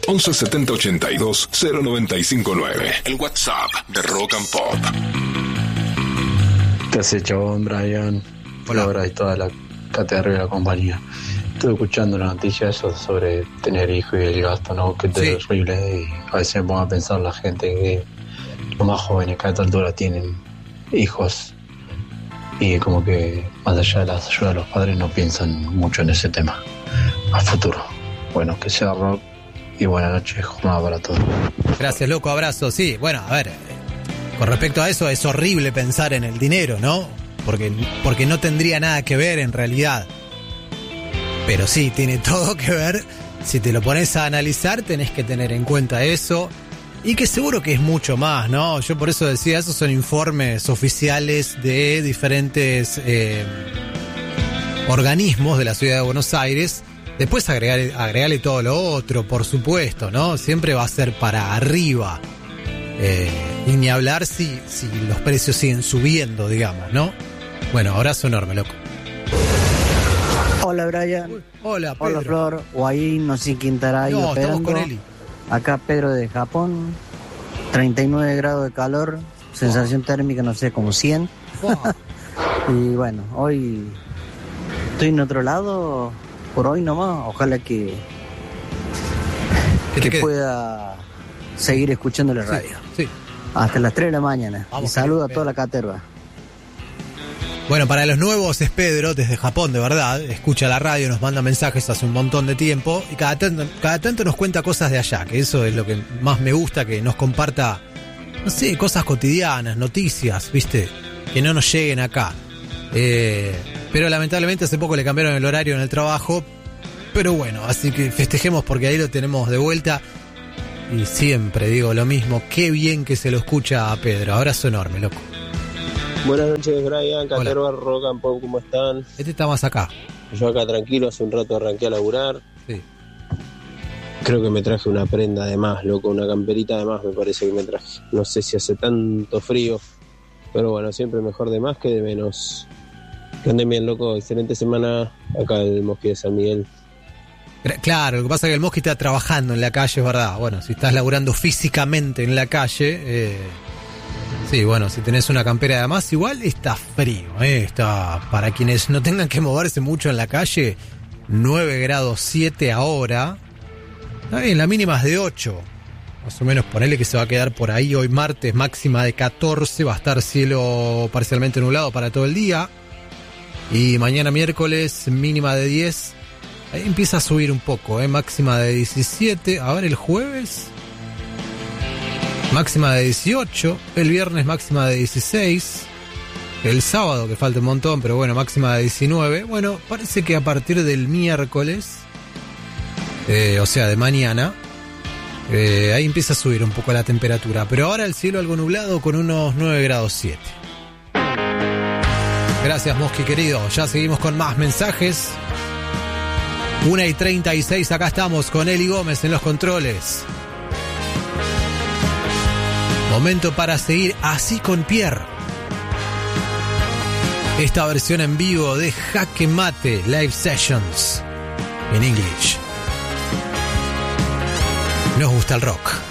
11 70 82 0959. El WhatsApp de Rock and Pop. ¿Qué hace, chabón, Brian? Hola, y toda la cátedra de la compañía. Estuve escuchando la noticia eso sobre tener hijos y el gasto, ¿no? Que es terrible. Y a veces me pongo a pensar la gente que los más jóvenes que a esta altura tienen hijos y como que más allá de la ayuda de los padres no piensan mucho en ese tema a futuro. Bueno, que sea rock y buenas noches, jornada para todos. Gracias, loco, abrazo. Sí, bueno, a ver, con respecto a eso es horrible pensar en el dinero, ¿no? Porque no tendría nada que ver en realidad. Pero sí, tiene todo que ver. Si te lo pones a analizar, tenés que tener en cuenta eso. Y que seguro que es mucho más, ¿no? Yo por eso decía, esos son informes oficiales de diferentes organismos de la ciudad de Buenos Aires. Después agregarle todo lo otro, por supuesto, ¿no? Siempre va a ser para arriba. Y ni hablar si los precios siguen subiendo, digamos, ¿no? Bueno, abrazo enorme, loco. Hola, Brian. Hola, Pedro. Hola, Flor. O ahí, no sé quién estará ahí No, operando. estamos con Eli. Acá Pedro de Japón. 39 grados de calor. Sensación térmica, no sé, como 100. Wow. Y bueno, hoy estoy en otro lado. Por hoy nomás. Ojalá que pueda seguir escuchando la radio. Sí. Hasta las 3 de la mañana. Vamos, y saludo a Pedro. toda la caterva. Bueno, para los nuevos es Pedro, desde Japón, de verdad. Escucha la radio, nos manda mensajes hace un montón de tiempo. Y cada tanto nos cuenta cosas de allá, que eso es lo que más me gusta, que nos comparta, no sé, cosas cotidianas, noticias, ¿viste? Que no nos lleguen acá. Pero lamentablemente hace poco le cambiaron el horario en el trabajo. Pero bueno, así que festejemos porque ahí lo tenemos de vuelta. Y siempre digo lo mismo, qué bien que se lo escucha a Pedro. Abrazo enorme, loco. Buenas noches, Brian, Caterva, Rock and Pop, ¿cómo están? Este está más acá. Yo acá tranquilo, hace un rato arranqué a laburar. Sí. Creo que me traje una prenda de más, loco, una camperita de más me parece que me traje. No sé si hace tanto frío, pero bueno, siempre mejor de más que de menos. Que anden bien, loco, excelente semana acá en el Mosqui de San Miguel. Claro, lo que pasa es que el Mosqui está trabajando en la calle, es verdad. Bueno, si estás laburando físicamente en la calle, sí, bueno, si tenés una campera de más, igual está frío, está, para quienes no tengan que moverse mucho en la calle, 9 grados 7 ahora. Está bien, la mínima es de 8. Más o menos ponele que se va a quedar por ahí. Hoy martes máxima de 14, va a estar cielo parcialmente nublado para todo el día. Y mañana miércoles mínima de 10. Ahí empieza a subir un poco, máxima de 17. A ver, el jueves máxima de 18. El viernes máxima de 16. El sábado, que falta un montón, pero bueno, máxima de 19. Bueno, parece que a partir del miércoles, o sea, de mañana, ahí empieza a subir un poco la temperatura. Pero ahora el cielo algo nublado con unos 9 grados 7. Gracias, Mosqui querido. Ya seguimos con más mensajes. 1:36, acá estamos con Eli Gómez en los controles. Momento para seguir así con Pierre. Esta versión en vivo de Jaque Mate Live Sessions en English. Nos gusta el rock.